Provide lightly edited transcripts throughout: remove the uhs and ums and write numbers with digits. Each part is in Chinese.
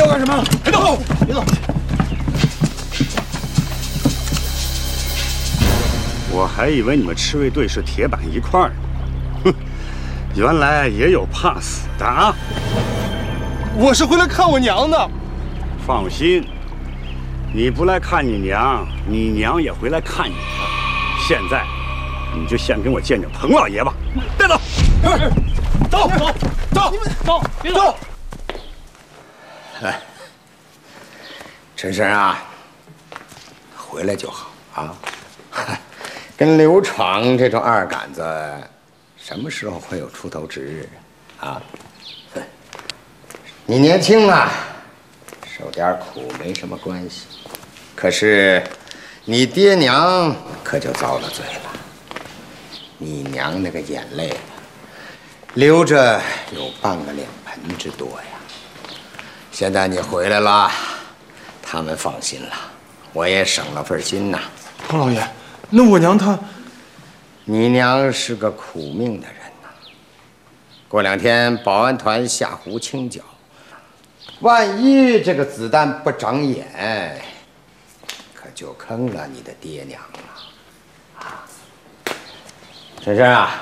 要干什么？别动！别动！ 我还以为你们赤卫队是铁板一块呢，哼，原来也有怕死的啊！ 我是回来看我娘的。 放心，你不来看你娘，你娘也回来看你的。现在，你就先跟我见见彭老爷吧。带走，走走走，你们走，别走。 来，陈生啊，回来就好啊。跟刘闯这种二杆子，什么时候会有出头之日啊？你年轻啊，受点苦没什么关系。可是，你爹娘可就遭了罪了。你娘那个眼泪，流着有半个脸盆之多呀。现在你回来了，他们放心了，我也省了份心呐。 彭老爷，那我娘她， 你娘是个苦命的人呐。过2天保安团下湖清剿，万一这个子弹不长眼，可就坑了你的爹娘了。啊，婶婶啊，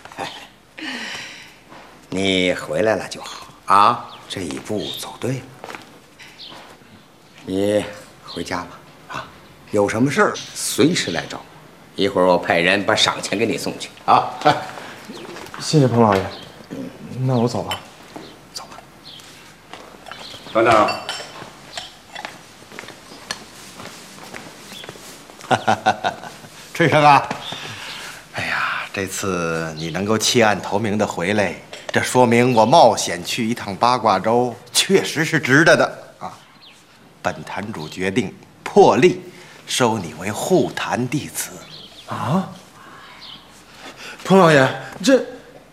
你回来了就好啊，这一步走对了。你回家吧，啊，有什么事儿随时来找我。一会儿我派人把赏钱给你送去啊！ 谢谢彭老爷，那我走了。 走吧。 团长， 春生啊，哎呀，这次你能够弃暗投明的回来，这说明我冒险去一趟八卦洲确实是值得的啊！本坛主决定破例收你为护坛弟子。 啊，彭老爷，这……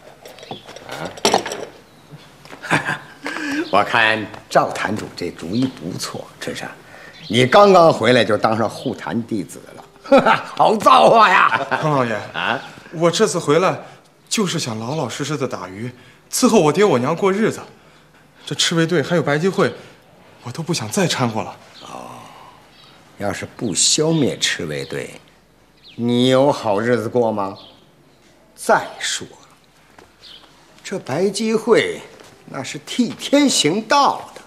我看赵坛主这主意不错，春生，你刚刚回来就当上护坛弟子了，好造化呀！ 彭老爷啊，我这次回来就是想老老实实的打鱼，伺候我爹我娘过日子。这赤卫队还有白鸡会，我都不想再掺和了。 哦，要是不消灭赤卫队，你有好日子过吗？再说了，这白鸡会那是替天行道的。